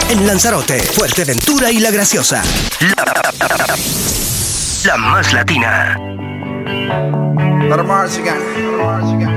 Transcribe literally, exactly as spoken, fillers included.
En Lanzarote, Fuerteventura y La Graciosa. La, la más latina.